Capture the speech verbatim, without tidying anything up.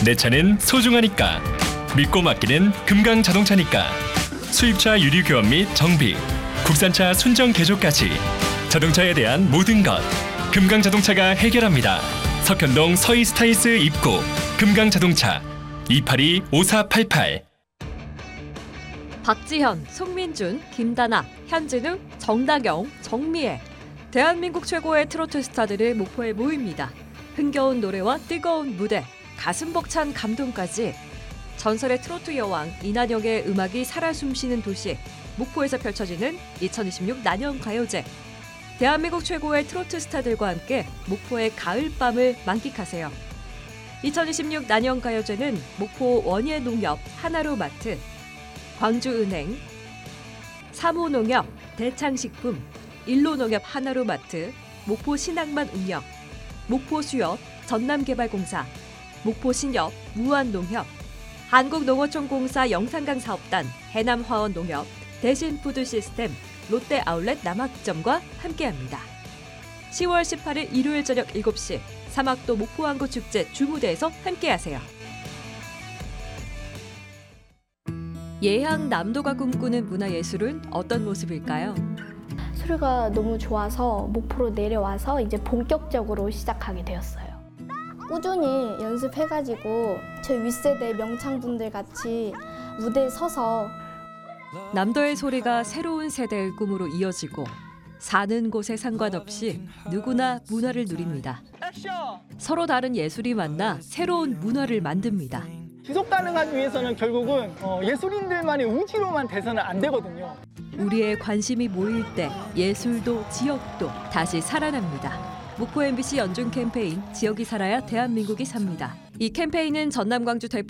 내 차는 소중하니까. 믿고 맡기는 금강자동차니까. 수입차 유리 교환 및 정비, 국산차 순정 개조까지 자동차에 대한 모든 것 금강자동차가 해결합니다. 석현동 서이스타이스 입구 금강자동차 이팔이 오사팔팔. 박지현, 송민준, 김다나, 현진우, 정다경, 정미애. 대한민국 최고의 트로트 스타들을 목포에 모입니다. 흥겨운 노래와 뜨거운 무대, 가슴 벅찬 감동까지 전설의 트로트 여왕 이난영의 음악이 살아 숨쉬는 도시 목포에서 펼쳐지는 이천이십육 난영가요제. 대한민국 최고의 트로트 스타들과 함께 목포의 가을밤을 만끽하세요. 이천이십육 난영가요제는 목포 원예농협 하나로마트, 광주은행, 삼호농협, 대창식품, 일로농협 하나로마트, 목포신항만 운영, 목포수협, 전남개발공사, 목포신협, 무한농협, 한국농어촌공사 영산강사업단, 해남화원농협, 대신푸드시스템, 롯데아울렛 남학점과 함께합니다. 시월 십팔일 일요일 저녁 일곱 시 삼학도 목포항구축제 주무대에서 함께하세요. 예향 남도가 꿈꾸는 문화예술은 어떤 모습일까요? 소리가 너무 좋아서 목포로 내려와서 이제 본격적으로 시작하게 되었어요. 꾸준히 연습해가지고 제 윗세대 명창분들 같이 무대에 서서 남도의 소리가 새로운 세대의 꿈으로 이어지고 사는 곳에 상관없이 누구나 문화를 누립니다. 서로 다른 예술이 만나 새로운 문화를 만듭니다. 지속 가능하기 위해서는 결국은 어, 예술인들만의 의지로만 돼서는 안 되거든요. 우리의 관심이 모일 때 예술도 지역도 다시 살아납니다. 목포 엠비씨 연중 캠페인 지역이 살아야 대한민국이 삽니다. 이 캠페인은 전남 광주 대표